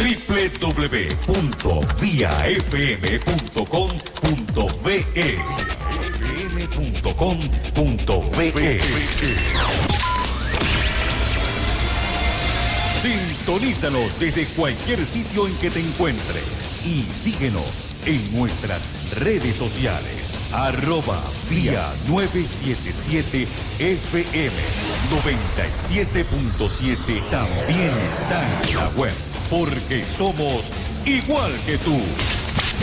www.viafm.com.be fm.com.be. Sintonízanos desde cualquier sitio en que te encuentres y síguenos en nuestras redes sociales. @vía 977 FM 97.7. También está en la web, porque somos igual que tú.